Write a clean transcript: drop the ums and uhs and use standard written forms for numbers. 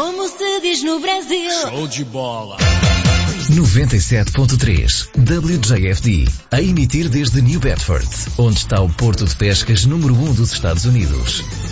como se diz no Brasil. Show de bola. 97.3 WJFD, a emitir desde New Bedford, onde está o porto de pescas número 1 dos Estados Unidos.